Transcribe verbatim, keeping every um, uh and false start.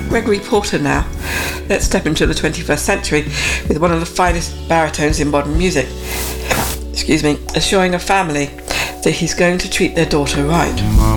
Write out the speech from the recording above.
Gregory Porter now. Let's step into the twenty-first century with one of the finest baritones in modern music. Excuse me, assuring a family that he's going to treat their daughter right. My